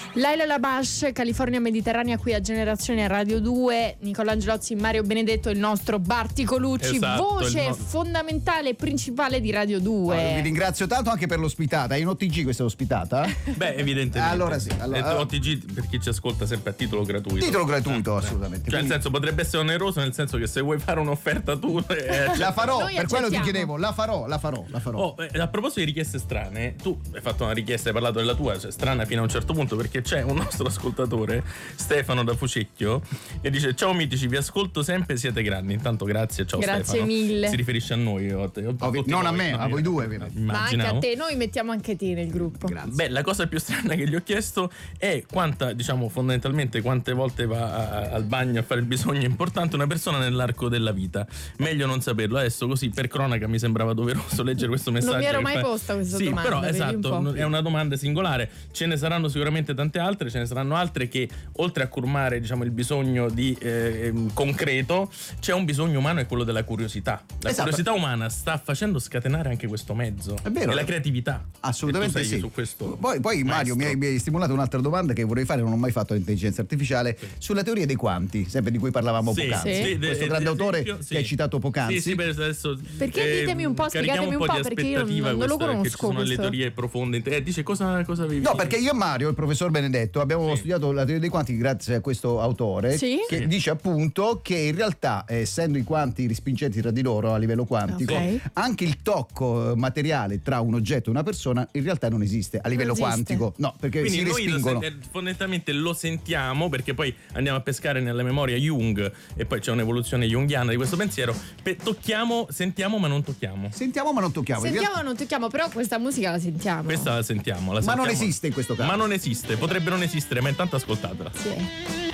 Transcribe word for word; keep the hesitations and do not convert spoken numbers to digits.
Laila Labash, California Mediterranea, qui a Generazione Radio due. Nicola Angelozzi, Mario Benedetto, il nostro Barti Colucci, esatto, voce no... fondamentale e principale di Radio due. Allora, vi ringrazio tanto anche per l'ospitata. In O T G questa è ospitata? Beh, evidentemente. Allora sì. Allora, O T G per chi ci ascolta sempre a titolo gratuito. Titolo gratuito, eh, assolutamente. Cioè, Quindi... nel senso, potrebbe essere oneroso, nel senso che se vuoi fare un'offerta tu eh, la farò, Noi per quello ti accettiamo. chiedevo, la farò, la farò, la farò. Oh, eh, a proposito di richieste strane, tu hai fatto una richiesta, hai parlato della tua, cioè strana fino a un certo punto, perché c'è un nostro ascoltatore, Stefano da Fucecchio, che dice: ciao mitici, vi ascolto sempre, siete grandi. Intanto grazie, ciao Grazie Stefano. mille. Si riferisce a noi, a te, a Ovvi- tutti non a noi, me, no, a voi due. Ma anche a immaginavo. te, noi mettiamo anche te nel gruppo. Grazie. Beh, la cosa più strana che gli ho chiesto è quanta, diciamo, fondamentalmente quante volte va a- a- al bagno a fare il bisogno importante una persona nell'arco della vita. Meglio non saperlo. Adesso così per cronaca mi sembrava doveroso leggere questo messaggio. Non mi ero che mai fa- posta questa sì, domanda. però vedi un esatto, po'. è una domanda singolare. Ce ne saranno sicuramente tante altre, ce ne saranno altre che oltre a colmare, diciamo, il bisogno di eh, concreto, c'è un bisogno umano, è quello della curiosità. La Esatto. curiosità umana sta facendo scatenare anche questo mezzo. È vero. E la creatività. Assolutamente E tu sei sì. su questo Poi, poi Mario mi hai, mi hai stimolato un'altra domanda che vorrei fare, non ho mai fatto all'intelligenza artificiale, sulla teoria dei quanti, sempre di cui parlavamo Sì, poc'anzi. sì. Questo Ad grande autore esempio, sì. che hai citato poc'anzi. Sì, sì, per adesso, Perché ditemi un po', carichiamo spiegatemi un po', di perché io aspettativa non- non lo questa, che ci conosco sono le questo. teorie profonde. Eh, dice cosa, cosa avevi? No, perché io e Mario, il professor Benedetto, abbiamo Sì. studiato la teoria dei quanti grazie a questo autore, Sì? che Sì. dice appunto che in realtà, eh, essendo i quanti rispincenti tra di loro a livello quantico, Ok. anche il tocco eh, materiale tra un oggetto e una persona in realtà non esiste a livello esiste. quantico. No, perché Quindi si noi lo respingono. sen- fondamentalmente lo sentiamo, perché poi andiamo a pescare nella memoria Jung e poi c'è un'evoluzione junghiana di questo pensiero. Pe- tocchiamo, sentiamo ma non tocchiamo. Sentiamo ma non tocchiamo. In Sentiamo o non tocchiamo, però questa musica la sentiamo. Questa la sentiamo, la Ma non sentiamo. esiste in questo caso. Ma non esiste, potrebbe non esistere, ma intanto ascoltatela. Sì.